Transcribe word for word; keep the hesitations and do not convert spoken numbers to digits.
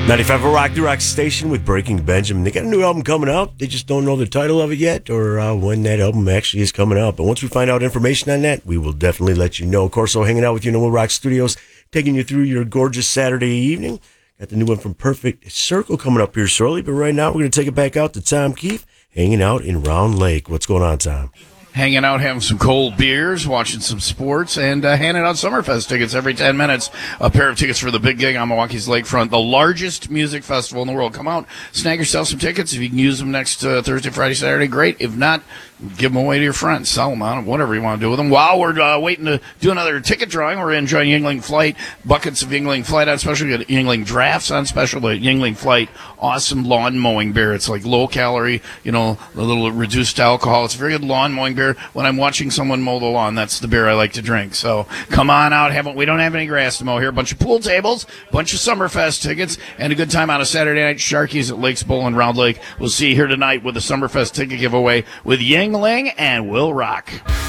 ninety-five Rock, the Rock Station with Breaking Benjamin. They got a new album coming out. They just don't know the title of it yet or uh, when that album actually is coming out. But once we find out information on that, we will definitely let you know. Of course, so hanging out with you in the Will Rock Studios, taking you through your gorgeous Saturday evening. Got the new one from Perfect Circle coming up here shortly. But right now, we're going to take it back out to Tom Keefe, hanging out in Round Lake. What's going on, Tom? Hanging out, having some cold beers, watching some sports, and uh, handing out Summerfest tickets every ten minutes. A pair of tickets for the big gig on Milwaukee's Lakefront, the largest music festival in the world. Come out, snag yourself some tickets. If you can use them next uh, Thursday, Friday, Saturday, great. If not, give them away to your friends. Sell them on whatever you want to do with them. While we're uh, waiting to do another ticket drawing, we're enjoying Yingling Flight. Buckets of Yingling Flight on special. We got Yingling Drafts on special. But Yingling Flight, awesome lawn mowing beer. It's like low calorie, you know, a little reduced alcohol. It's a very good lawn mowing beer. When I'm watching someone mow the lawn, that's the beer I like to drink. So come on out. Haven't we don't have any grass to mow here. A bunch of pool tables, a bunch of Summerfest tickets, and a good time on a Saturday night. Sharkies at Lakes Bowl in Round Lake. We'll see you here tonight with the Summerfest ticket giveaway with Yingling and Will Rock.